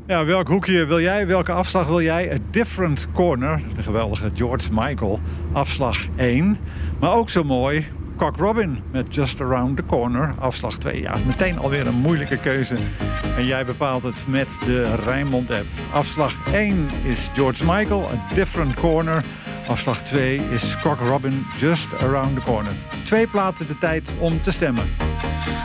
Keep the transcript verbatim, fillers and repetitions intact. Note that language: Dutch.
Ja, welk hoekje wil jij? Welke afslag wil jij? A Different Corner, de geweldige George Michael, afslag één. Maar ook zo mooi, Cock Robin met Just Around the Corner, afslag twee. Ja, is meteen alweer een moeilijke keuze. En jij bepaalt het met de Rijnmond-app. Afslag één is George Michael, A Different Corner. Afslag twee is Cock Robin, Just Around the Corner. Twee platen de tijd om te stemmen.